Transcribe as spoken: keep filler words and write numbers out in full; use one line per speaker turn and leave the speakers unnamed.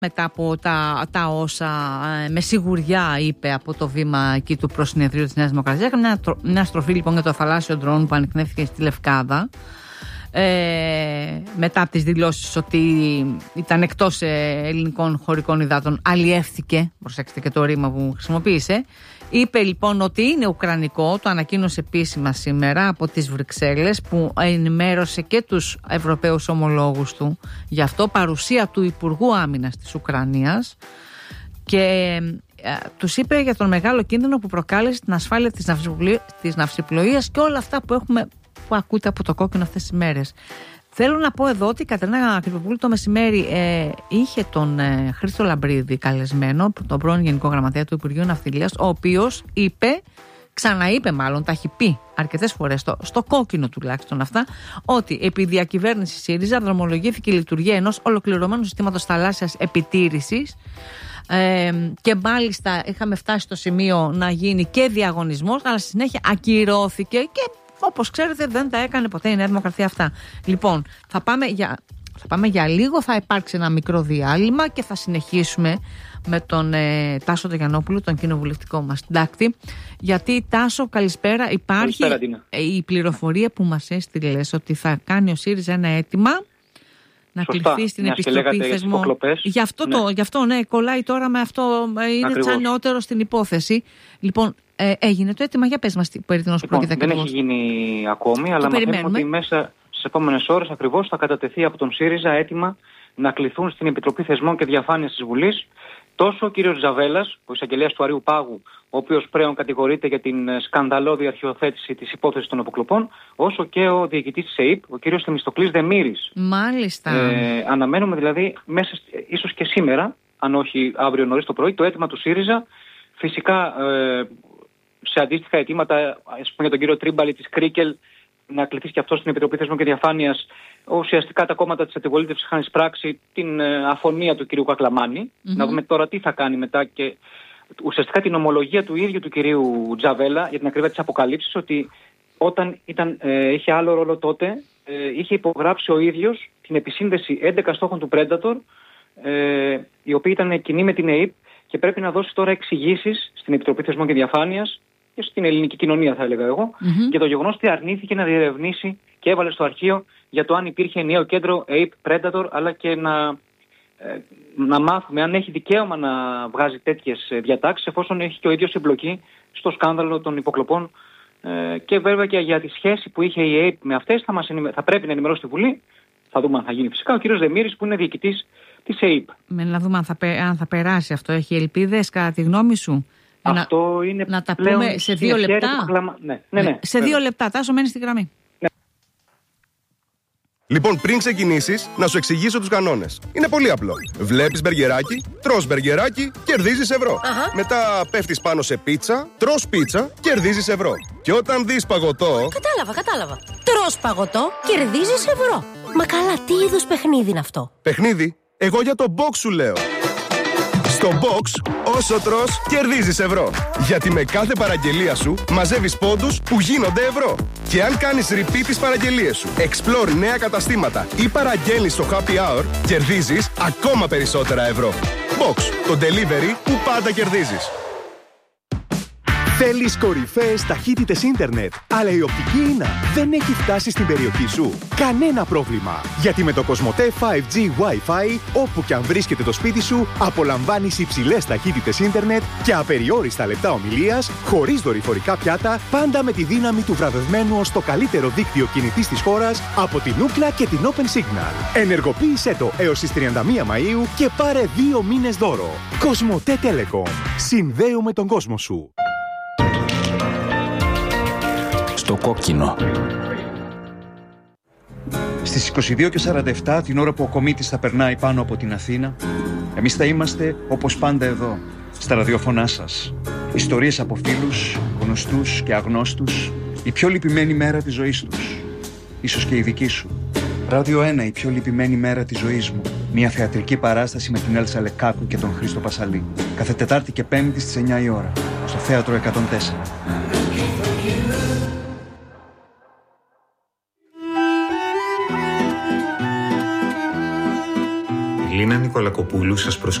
μετά από τα, τα όσα ε, με σιγουριά είπε από το βήμα εκεί του προσυνεδρίου της Νέας Δημοκρατίας. Έκανε μια, μια στροφή λοιπόν για το θαλάσσιο ντρόουν που ανιχνεύτηκε στη Λευκάδα. Ε, μετά από τις δηλώσεις ότι ήταν εκτός ε, ελληνικών χωρικών υδάτων, αλλιεύθηκε, προσέξτε και το ρήμα που χρησιμοποίησε. Είπε λοιπόν ότι είναι ουκρανικό, το ανακοίνωσε επίσημα σήμερα από τις Βρυξέλλες, που ενημέρωσε και τους Ευρωπαίους ομολόγους του. Γι' αυτό παρουσία του Υπουργού Άμυνας της Ουκρανίας, και ε, τους είπε για τον μεγάλο κίνδυνο που προκάλεσε την ασφάλεια της, ναυσιπλο... της ναυσιπλοείας και όλα αυτά που έχουμε, που ακούτε από το κόκκινο αυτές τις μέρες. Θέλω να πω εδώ ότι η Κατερίνα Κρυποπούλου το μεσημέρι ε, είχε τον ε, Χρήστο Λαμπρίδη καλεσμένο, τον πρώην Γενικό Γραμματέα του Υπουργείου Ναυτιλίας, ο οποίος είπε, ξαναείπε μάλλον, τα έχει πει αρκετές φορές, στο, στο κόκκινο τουλάχιστον αυτά, ότι επί διακυβέρνηση ΣΥΡΙΖΑ δρομολογήθηκε η λειτουργία ενός ολοκληρωμένου συστήματος θαλάσσιας επιτήρησης. Ε, και μάλιστα είχαμε φτάσει στο σημείο να γίνει και διαγωνισμός, αλλά στη συνέχεια ακυρώθηκε και όπως ξέρετε δεν τα έκανε ποτέ η Νέα Δημοκρατία αυτά. Λοιπόν, θα πάμε για, θα πάμε για λίγο, θα υπάρξει ένα μικρό διάλειμμα και θα συνεχίσουμε με τον ε, Τάσο Τογιαννόπουλο, τον κοινοβουλευτικό μας συντάκτη. Γιατί, Τάσο, καλησπέρα. Υπάρχει καλησπέρα, ε, η πληροφορία που μας έστειλες ότι θα κάνει ο ΣΥΡΙΖΑ ένα αίτημα να Σωστά. κληθεί στην Μιας επιστροφή θεσμών. Γι' αυτό, ναι. Το, γι' αυτό ναι, κολλάει τώρα με αυτό, είναι σαν νεότερο στην υπόθεση. Λοιπόν, ε, έγινε το αίτημα, για πες μας περί τίνος
λοιπόν,
πρόκειται.
Δεν έχει γίνει ακόμη, αλλά μαθαίνουμε ότι μέσα στις επόμενες ώρες ακριβώς θα κατατεθεί από τον ΣΥΡΙΖΑ αίτημα να κληθούν στην Επιτροπή Θεσμών και Διαφάνειας της Βουλής τόσο ο κύριος Τζαβέλας, ο εισαγγελέας του Αριού Πάγου, ο οποίος πλέον κατηγορείται για την σκανδαλώδη αρχιοθέτηση της υπόθεσης των αποκλοπών, όσο και ο διοικητής της ΕΕΠ, ο κύριος Θεμιστοκλής Δεμήρης.
Μάλιστα.
Ε, αναμένουμε δηλαδή μέσα, ίσως και σήμερα, αν όχι αύριο νωρίς το πρωί, το αίτημα του ΣΥΡΙΖΑ. Φυσικά ε, σε αντίστοιχα αιτήματα, ας πούμε για τον κύριο Τρίμπαλη της Κρίκελ, να κληθεί και αυτό στην Επιτροπή Θεσμών και Διαφάνειας. Ουσιαστικά τα κόμματα της αντιπολίτευσης είχαν εισπράξει την ε, αφωνία του κυρίου Κακλαμάνη. Mm-hmm. Να δούμε τώρα τι θα κάνει μετά, και ουσιαστικά την ομολογία του ίδιου του κυρίου Τζαβέλα για την ακρίβεια της αποκαλύψης, ότι όταν ήταν, ε, είχε άλλο ρόλο τότε, ε, είχε υπογράψει ο ίδιος την επισύνδεση έντεκα στόχων του Predator, ε, η οποία ήταν κοινή με την ΕΕΠ, και πρέπει να δώσει τώρα εξηγήσεις στην Επιτροπή Θεσμών και Διαφάνειας και στην ελληνική κοινωνία, θα έλεγα εγώ, mm-hmm. για το γεγονός ότι αρνήθηκε να διερευνήσει και έβαλε στο αρχείο για το αν υπήρχε ενιαίο κέντρο ΕΕΠ Predator, αλλά και να, ε, να μάθουμε αν έχει δικαίωμα να βγάζει τέτοιες διατάξεις, εφόσον έχει και ο ίδιος εμπλοκή στο σκάνδαλο των υποκλοπών. Ε, και βέβαια και για τη σχέση που είχε η ΕΕΠ με αυτές θα, μας ενημε... θα πρέπει να ενημερώσει τη Βουλή. Θα δούμε αν θα γίνει φυσικά ο κύριος Δεμήρης, που είναι διοικητής της ΕΕΠ. Με
να δούμε αν θα, αν θα περάσει αυτό. Έχει ελπίδες κατά τη γνώμη σου?
Αυτό
να,
είναι
να τα πούμε σε δύο λεπτά.
Ναι, ναι, ναι,
σε δύο λεπτά. Τάσο, μένει στη γραμμή.
Ναι. Λοιπόν, πριν ξεκινήσεις, να σου εξηγήσω τους κανόνες. Είναι πολύ απλό. Βλέπεις μπεργκεράκι, τρως μπεργκεράκι, κερδίζεις ευρώ. Uh-huh. Μετά πέφτεις πάνω σε πίτσα, τρως πίτσα, κερδίζεις ευρώ. Και όταν δεις παγωτό...
Κατάλαβα, κατάλαβα. Τρως παγωτό, κερδίζεις ευρώ. Μα καλά, τι είδους παιχνίδι είναι αυτό?
Παιχνίδι? Εγώ για το box σου λέω. Στο box, όσο τρως, κερδίζεις ευρώ. Γιατί με κάθε παραγγελία σου μαζεύεις πόντους που γίνονται ευρώ. Και αν κάνεις repeat τις παραγγελίες σου, explore νέα καταστήματα ή παραγγέλνεις στο happy hour, κερδίζεις ακόμα περισσότερα ευρώ. Box, το delivery που πάντα κερδίζεις.
Θέλεις κορυφαίες ταχύτητες ίντερνετ, αλλά η οπτική ίνα δεν έχει φτάσει στην περιοχή σου? Κανένα πρόβλημα, γιατί με το Κοσμοτέ φάιβ τζι Wi-Fi, όπου και αν βρίσκεται το σπίτι σου, απολαμβάνεις υψηλές ταχύτητες ίντερνετ και απεριόριστα λεπτά ομιλίας, χωρίς δορυφορικά πιάτα, πάντα με τη δύναμη του βραβευμένου ως το καλύτερο δίκτυο κινητής της χώρας από την Ookla και την Open Signal. Ενεργοποίησέ το έως τις τριάντα μία Μαΐου και πάρε δύο μήνες δώρο. Κοσμοτέ Telecom. Συνδέουμε τον κόσμο σου.
Το κόκκινο.
Στις είκοσι δύο και σαράντα επτά, την ώρα που ο κομίτης θα περνάει πάνω από την Αθήνα, εμείς θα είμαστε όπως πάντα εδώ, στα ραδιόφωνά σας. Ιστορίες από φίλους, γνωστούς και αγνώστους, η πιο λυπημένη μέρα της ζωής τους. Ίσως και η δική σου. Ράδιο ένα, η πιο λυπημένη μέρα της ζωής μου. Μια θεατρική παράσταση με την Έλσα Λεκάκου και τον Χρήστο Πασαλή. Κάθε Τετάρτη και Πέμπτη στις εννιά η ώρα, στο Θέατρο εκατόν τέσσερα.
Ελίνα Νικολακοπούλου σας